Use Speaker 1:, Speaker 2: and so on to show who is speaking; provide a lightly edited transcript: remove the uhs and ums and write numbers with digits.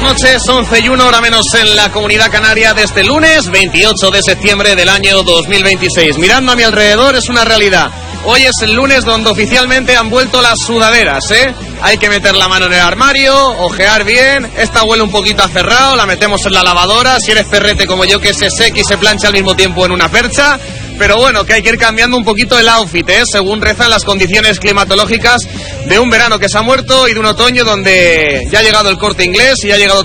Speaker 1: noches, 11:01, hora menos en la Comunidad Canaria, de este lunes 28 de septiembre del año 2026. Mirando a mi alrededor es una realidad. Hoy es el lunes donde oficialmente han vuelto las sudaderas, Hay que meter la mano en el armario, ojear bien. Esta huele un poquito a cerrado, la metemos en la lavadora. Si eres perrete como yo, que se seque y se plancha al mismo tiempo en una percha. Pero bueno, que hay que ir cambiando un poquito el outfit, según rezan las condiciones climatológicas de un verano que se ha muerto y de un otoño donde ya ha llegado el Corte Inglés y ya ha llegado